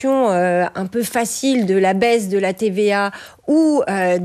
un peu facile de la baisse de la TVA ou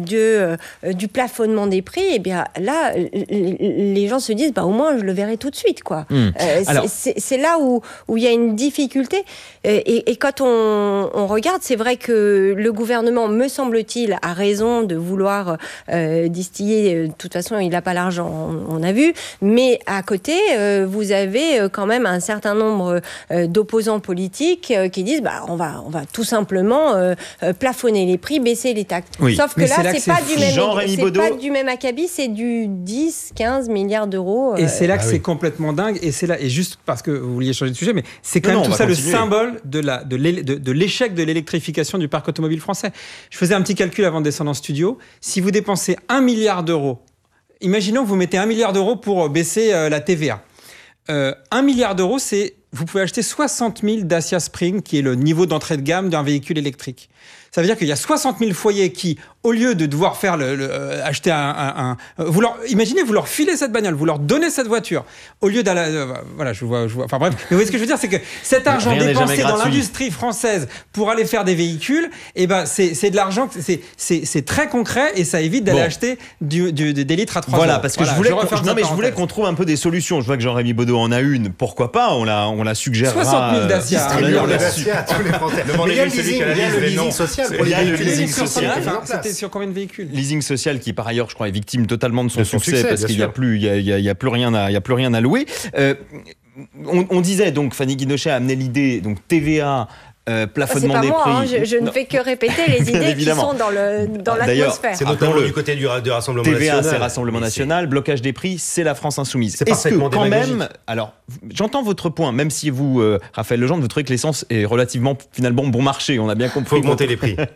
du plafonnement des prix, et bien là, les gens se disent au moins je le verrai tout de suite, quoi. C'est là où il y a une difficulté. Et quand on regarde, c'est vrai que le gouvernement, me semble-t-il, a raison de vouloir distiller. De toute façon, il n'a pas l'argent, on a vu. Mais à côté, vous avez quand même un certain nombre d'opposants politiques qui disent on va tout simplement plafonner les prix, baisser les taxes. Oui. Sauf que là, c'est pas du même acabit, c'est du 10-15 milliards d'euros. Et c'est là que c'est complètement dingue. Et juste parce que vous vouliez changer de sujet, mais c'est quand même tout ça continuer. Le symbole de l'échec de l'électrification du parc automobile français. Je faisais un petit calcul avant de descendre en studio. Si vous dépensez 1 milliard d'euros, imaginons que vous mettez 1 milliard d'euros pour baisser la TVA. 1 milliard d'euros, vous pouvez acheter 60 000 Dacia Spring, qui est le niveau d'entrée de gamme d'un véhicule électrique. Ça veut dire qu'il y a 60 000 foyers qui, au lieu de devoir faire acheter imaginez, vous leur filez cette bagnole, vous leur donnez cette voiture, au lieu d'aller, voilà, je vois, enfin bref, mais vous voyez ce que je veux dire, c'est que cet argent dépensé dans l'industrie française pour aller faire des véhicules, c'est de l'argent, c'est très concret et ça évite d'aller acheter des litres à 3 Voilà, euros. parce que je voulais qu'on trouve un peu des solutions. Je vois que Jean-Rémy Baudot en a une, pourquoi pas, on la suggérera. 60 000 Dacia. Dacia à tous les Français. Il y a le leasing social. Il y a le leasing social. C'était sur combien de véhicules ? Leasing social qui, par ailleurs, je crois, est victime totalement de son succès parce qu'il n'y a plus rien à louer. On disait donc, Fanny Guinochet a amené l'idée, donc TVA. Plafonnement des prix. Je ne fais que répéter les idées qui sont dans l'atmosphère. C'est notamment du côté du Rassemblement TVA, national. c'est Rassemblement national. Blocage des prix, c'est la France insoumise. Est-ce que quand même, alors j'entends votre point, même si vous, Raphaël Legendre, vous trouvez que l'essence est relativement finalement bon marché. On a bien compris. Il faut augmenter les prix.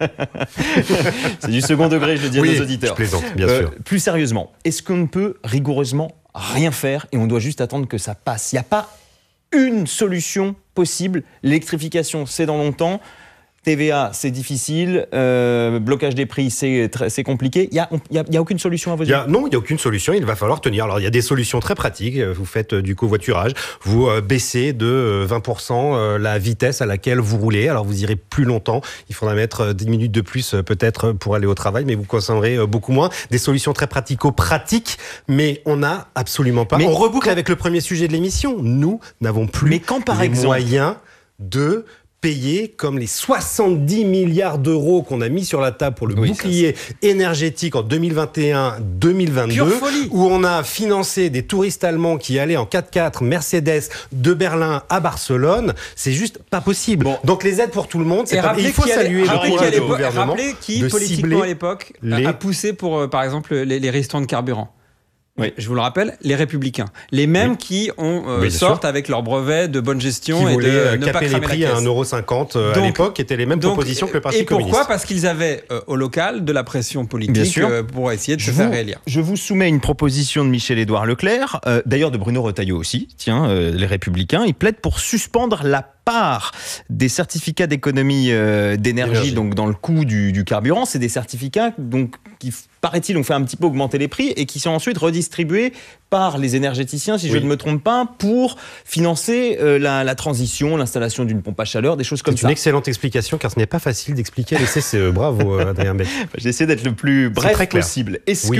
C'est du second degré, je le dis à nos auditeurs. Je plaisante, bien sûr. Plus sérieusement, est-ce qu'on ne peut rigoureusement rien faire et on doit juste attendre que ça passe ? Il n'y a pas une solution possible. L'électrification, c'est dans longtemps. TVA, c'est difficile. Blocage des prix, c'est compliqué. Il y a aucune solution à vos yeux ? Non, il n'y a aucune solution. Il va falloir tenir. Alors, il y a des solutions très pratiques. Vous faites du covoiturage. Vous baissez de 20% la vitesse à laquelle vous roulez. Alors, vous irez plus longtemps. Il faudra mettre 10 minutes de plus peut-être pour aller au travail, mais vous consommerez beaucoup moins. Des solutions très pratico-pratiques, mais on n'a absolument pas. On reboucle avec le premier sujet de l'émission. Nous n'avons plus les moyens de payer comme les 70 milliards d'euros qu'on a mis sur la table pour le bouclier énergétique en 2021-2022, où on a financé des touristes allemands qui allaient en 4x4 Mercedes de Berlin à Barcelone. C'est juste pas possible. Donc les aides pour tout le monde, il faut saluer le courage du gouvernement. Rappelez qui, politiquement à l'époque, a poussé pour, par exemple, les restants de carburant. Oui. Je vous le rappelle, les Républicains. Les mêmes qui sortent avec leur brevet de bonne gestion qui et de ne pas caper les prix à 1,50 € à l'époque, étaient les mêmes propositions que le Parti communiste. Et pourquoi ? Parce qu'ils avaient au local de la pression politique pour essayer de se faire réélire. Je vous soumets une proposition de Michel-Édouard Leclerc, d'ailleurs de Bruno Retailleau aussi, les Républicains. Ils plaident pour suspendre la part des certificats d'économie d'énergie donc dans le coût du carburant. C'est des certificats donc, qui, paraît-il, ont fait un petit peu augmenter les prix et qui sont ensuite redistribués par les énergéticiens, si je ne me trompe pas, pour financer la transition, l'installation d'une pompe à chaleur, des choses comme ça. C'est une excellente explication, car ce n'est pas facile d'expliquer les CCE. Bravo, Adrien Beck. J'ai essayé d'être le plus bref possible. Est-ce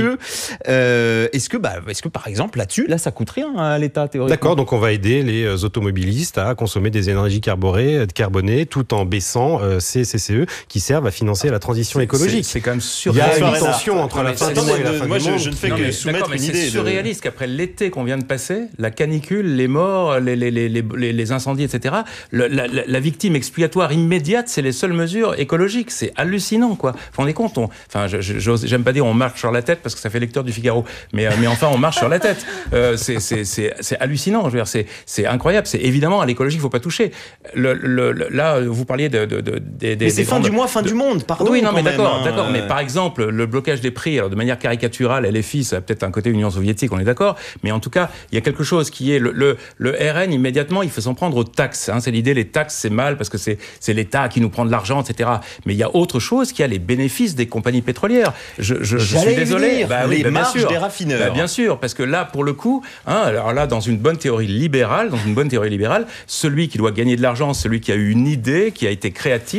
que, par exemple, là, ça coûte rien à l'État, théoriquement ? D'accord, donc on va aider les automobilistes à consommer des énergies carbonées, tout en baissant ces CCE qui servent à financer la transition écologique. C'est quand même surréaliste. Il y a une tension entre la fin du mois et la fin du monde. Je ne fais que soumettre une idée. C'est surréaliste qu'après l'été qu'on vient de passer, la canicule, les morts, les incendies, etc., la victime expiatoire immédiate, c'est les seules mesures écologiques. C'est hallucinant, quoi. Vous vous rendez compte ? J'aime pas dire on marche sur la tête parce que ça fait lecteur du Figaro, mais enfin on marche sur la tête. C'est hallucinant. Je veux dire, c'est incroyable. C'est évidemment à l'écologie qu'il faut pas toucher. Là, vous parliez mais c'est fin du mois, fin du monde. Pardon. Oui, non, mais d'accord. Mais par exemple, le blocage des prix, alors de manière caricaturale, LFI, ça a peut-être un côté Union soviétique, on est d'accord. Mais en tout cas, il y a quelque chose qui est le RN, immédiatement, il faut s'en prendre aux taxes. C'est l'idée, les taxes, c'est mal parce que c'est l'État qui nous prend de l'argent, etc. Mais il y a autre chose qui a les bénéfices des compagnies pétrolières. Je suis désolé. Les marges des raffineurs. Bien sûr, parce que là, pour le coup, alors là, dans une bonne théorie libérale, celui qui doit gagner de l'argent, celui qui a eu une idée, qui a été créatif,